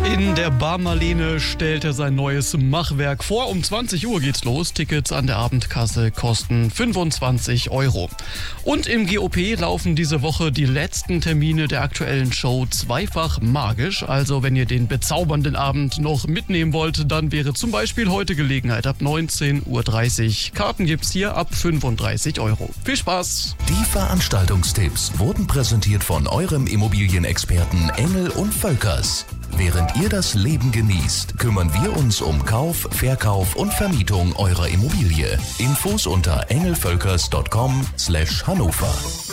In der Bar Marlene stellt er sein neues Machwerk vor. Um 20 Uhr geht's los. Tickets an der Abendkasse kosten 25 €. Und im GOP laufen diese Woche die letzten Termine der aktuellen Show Zweifach magisch. Also wenn ihr den bezaubernden Abend noch mitnehmen wollt, dann wäre zum Beispiel heute Gelegenheit ab 19:30 Uhr. Karten gibt's hier ab 35 €. Viel Spaß! Die Veranstaltungstipps wurden präsentiert von eurem Immobilienexperten Engel und Völkers. Während ihr das Leben genießt, kümmern wir uns um Kauf, Verkauf und Vermietung eurer Immobilie. Infos unter engelvölkers.com/Hannover.